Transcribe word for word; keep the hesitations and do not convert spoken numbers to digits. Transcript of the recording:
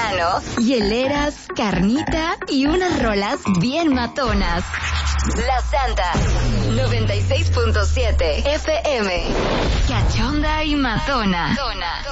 verano. Hieleras, carnita y unas rolas bien matonas. La Santa noventa y seis punto siete F M. Cachonda y matona.